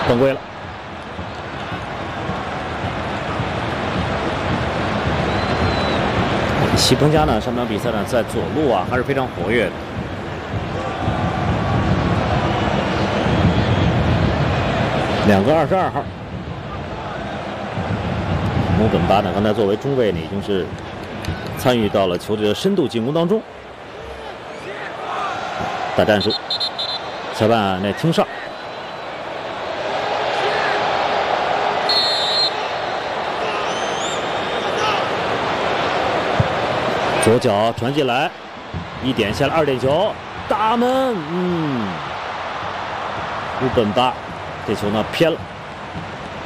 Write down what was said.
犯规了。西彭加呢，上场比赛呢，在左路啊还是非常活跃的。2个22号，姆本巴呢，刚才作为中卫呢，已经是参与到了球队的深度进攻当中。大战术，裁判那听哨。左脚传进来，1点下了2点球，大门，姆本巴这球呢偏了。